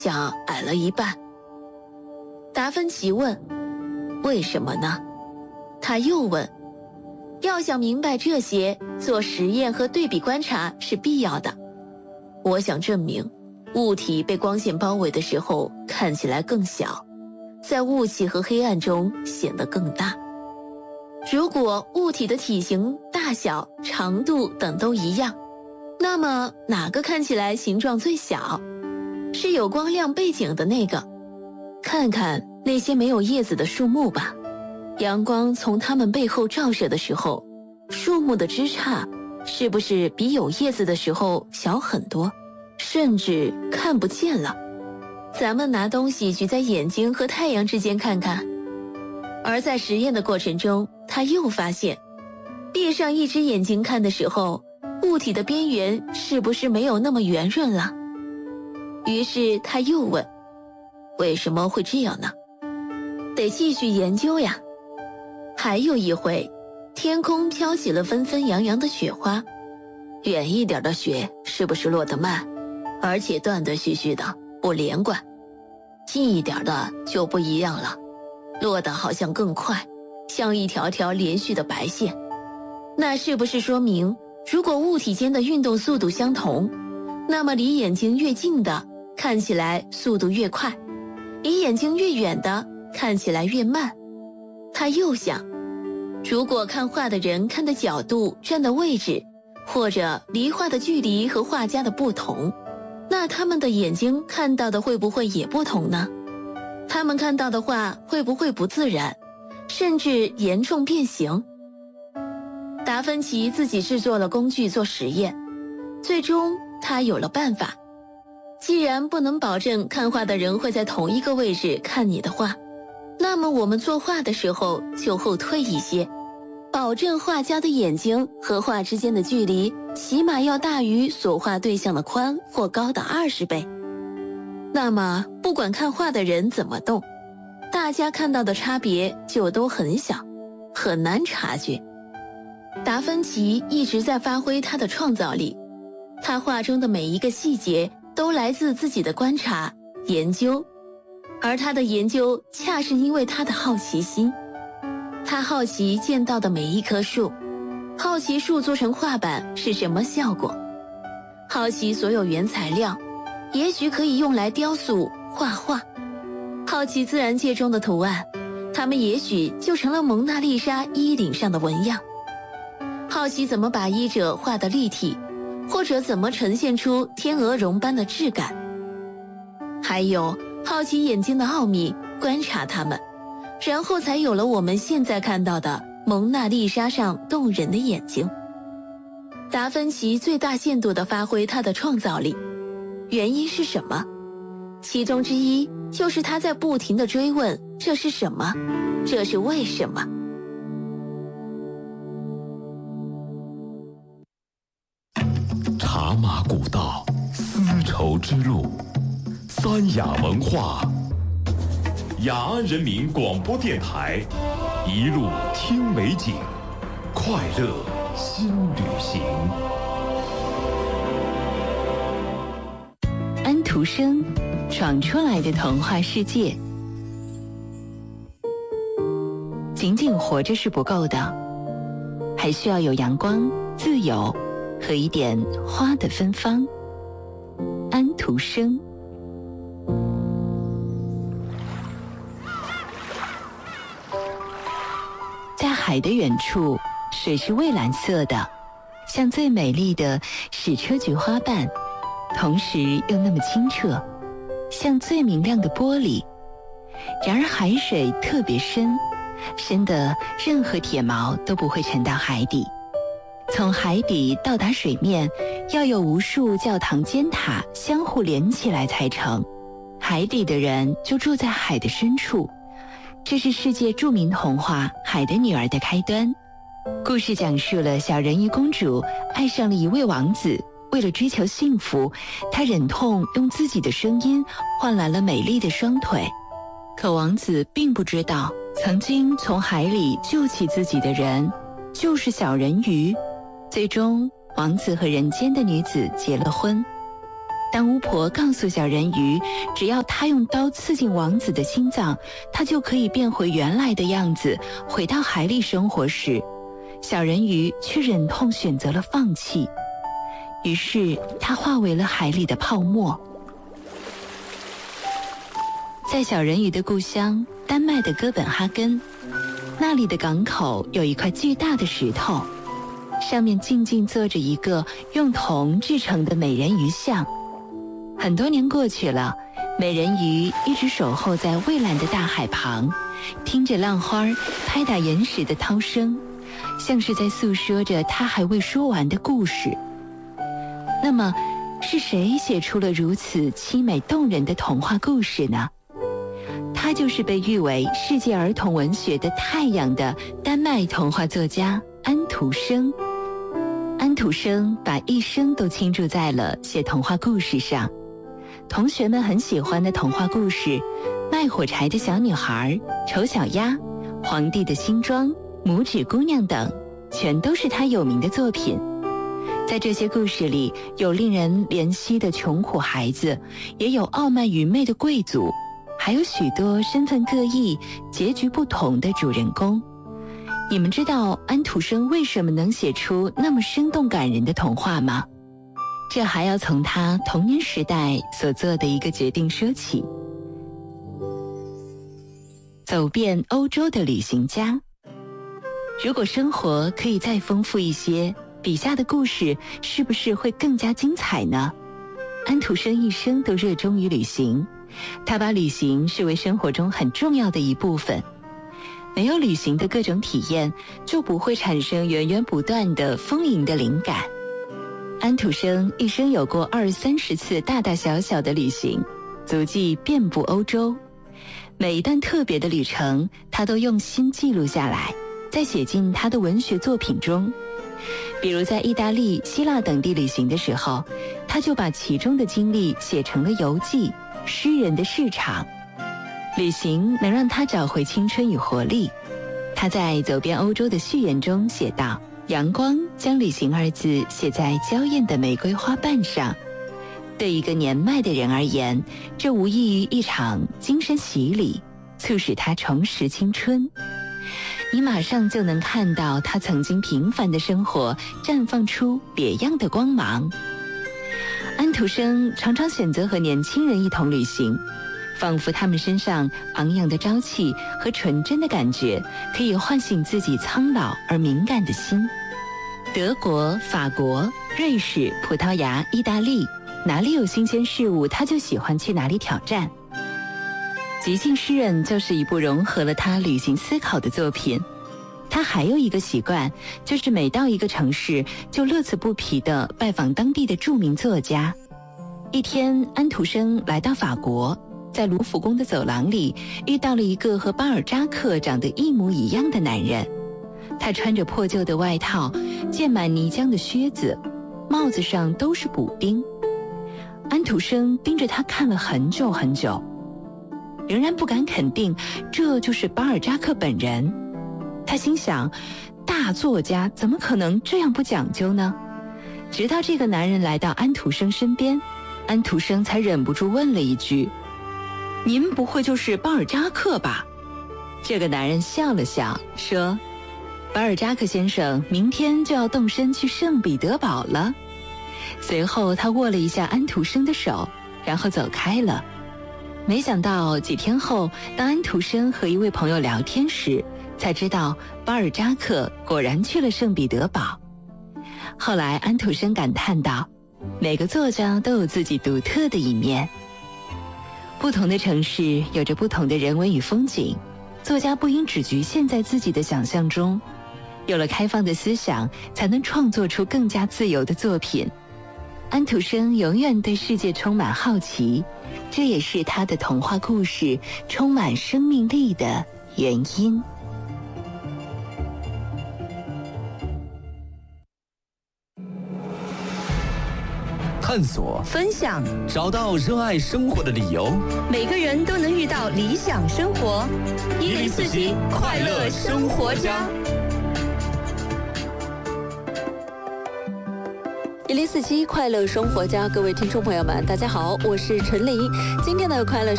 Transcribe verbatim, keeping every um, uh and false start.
像矮了一半。达芬奇问：为什么呢？他又问：要想明白这些，做实验和对比观察是必要的。我想证明，物体被光线包围的时候看起来更小，在雾气和黑暗中显得更大。如果物体的体型、大小、长度等都一样，那么哪个看起来形状最小？是有光亮背景的那个。看看那些没有叶子的树木吧，阳光从它们背后照射的时候，树木的枝杈是不是比有叶子的时候小很多，甚至看不见了？咱们拿东西举在眼睛和太阳之间看看。而在实验的过程中，他又发现，闭上一只眼睛看的时候，物体的边缘是不是没有那么圆润了？于是他又问，为什么会这样呢？得继续研究呀。还有一回，天空飘起了纷纷扬扬的雪花，远一点的雪是不是落得慢，而且断断续续的，不连贯？近一点的就不一样了，落得好像更快，像一条条连续的白线。那是不是说明，如果物体间的运动速度相同，那么离眼睛越近的看起来速度越快，离眼睛越远的看起来越慢？他又想，如果看画的人看的角度、站的位置，或者离画的距离和画家的不同，那他们的眼睛看到的会不会也不同呢？他们看到的画会不会不自然，甚至严重变形？达芬奇自己制作了工具做实验，最终他有了办法。既然不能保证看画的人会在同一个位置看你的画，那么我们作画的时候就后退一些，保证画家的眼睛和画之间的距离起码要大于所画对象的宽或高的二十倍。那么不管看画的人怎么动，大家看到的差别就都很小，很难察觉。达芬奇一直在发挥他的创造力，他画中的每一个细节都来自自己的观察、研究，而他的研究恰是因为他的好奇心。他好奇见到的每一棵树，好奇树做成画板是什么效果，好奇所有原材料，也许可以用来雕塑、画画，好奇自然界中的图案，它们也许就成了蒙娜丽莎衣领上的纹样。好奇怎么把衣褶画得立体，或者怎么呈现出天鹅绒般的质感。还有好奇眼睛的奥秘，观察它们，然后才有了我们现在看到的蒙娜丽莎上动人的眼睛。达芬奇最大限度地发挥他的创造力，原因是什么？其中之一就是他在不停地追问，这是什么？这是为什么？ 茶马古道，丝绸之路，三雅文化，雅安人民广播电台，一路听美景，快乐新旅行。 安徒生，闯出来的童话世界。仅仅活着是不够的，还需要有阳光、自由和一点花的芬芳。安徒生。在海的远处，水是蔚蓝色的，像最美丽的矢车菊花瓣，同时又那么清澈，像最明亮的玻璃。然而海水特别深，深的任何铁锚都不会沉到海底。从海底到达水面，要有无数教堂尖塔相互连起来才成。海底的人就住在海的深处。这是世界著名童话《海的女儿》的开端。故事讲述了小人鱼公主爱上了一位王子，为了追求幸福，她忍痛用自己的声音换来了美丽的双腿。可王子并不知道，曾经从海里救起自己的人就是小人鱼。最终，王子和人间的女子结了婚。 当巫婆告诉小人鱼，只要她用刀刺进王子的心脏，他就可以变回原来的样子，回到海里生活时，小人鱼却忍痛选择了放弃。于是他化为了海里的泡沫。在小人鱼的故乡丹麦的哥本哈根，那里的港口有一块巨大的石头，上面静静坐着一个用铜制成的美人鱼像。很多年过去了，美人鱼一直守候在蔚蓝的大海旁，听着浪花拍打岩石的涛声，像是在诉说着她还未说完的故事。那么，是谁写出了如此凄美动人的童话故事呢？他就是被誉为世界儿童文学的太阳的丹麦童话作家安徒生。安徒生把一生都倾注在了写童话故事上。同学们很喜欢的童话故事《卖火柴的小女孩》《丑小鸭》《皇帝的新装》《拇指姑娘》等，全都是他有名的作品。在这些故事里，有令人怜惜的穷苦孩子，也有傲慢愚昧的贵族，还有许多身份各异、结局不同的主人公。你们知道安徒生为什么能写出那么生动感人的童话吗？这还要从他童年时代所做的一个决定说起。走遍欧洲的旅行家。如果生活可以再丰富一些，笔下的故事是不是会更加精彩呢？安徒生一生都热衷于旅行，他把旅行视为生活中很重要的一部分。没有旅行的各种体验，就不会产生源源不断的丰盈的灵感。安徒生一生有过二三十次大大小小的旅行，足迹遍布欧洲。每一段特别的旅程，他都用心记录下来，再写进他的文学作品中。比如在意大利、希腊等地旅行的时候，他就把其中的经历写成了游记，诗人的市场。旅行能让他找回青春与活力。他在走遍欧洲的序言中写道，阳光将旅行二字写在娇艳的玫瑰花瓣上。对一个年迈的人而言，这无异于一场精神洗礼，促使他重拾青春。你马上就能看到他曾经平凡的生活绽放出别样的光芒。安徒生常常选择和年轻人一同旅行，仿佛他们身上昂扬的朝气和纯真的感觉可以唤醒自己苍老而敏感的心。德国、法国、瑞士、葡萄牙、意大利，哪里有新鲜事物他就喜欢去哪里挑战。即兴诗人就是一部融合了他旅行思考的作品。他还有一个习惯，就是每到一个城市就乐此不疲地拜访当地的著名作家。一天，安徒生来到法国，在卢浮宫的走廊里遇到了一个和巴尔扎克长得一模一样的男人。他穿着破旧的外套，溅满泥浆的靴子，帽子上都是补丁。安徒生盯着他看了很久很久，仍然不敢肯定这就是巴尔扎克本人。他心想，大作家怎么可能这样不讲究呢？直到这个男人来到安徒生身边，安徒生才忍不住问了一句，您不会就是巴尔扎克吧？这个男人笑了笑说，巴尔扎克先生明天就要动身去圣彼得堡了。随后他握了一下安徒生的手，然后走开了。没想到几天后，当安徒生和一位朋友聊天时，才知道巴尔扎克果然去了圣彼得堡。后来安徒生感叹道，每个作家都有自己独特的一面。不同的城市有着不同的人文与风景，作家不应只局限在自己的想象中，有了开放的思想，才能创作出更加自由的作品。安徒生永远对世界充满好奇，这也是他的童话故事充满生命力的原因。 探索， 分享， 找到热爱生活的理由。 每个人都能遇到理想生活。一零四七快乐生活家。 一零四七快乐生活家，各位听众朋友们，大家好，我是陈琳。今天的快乐生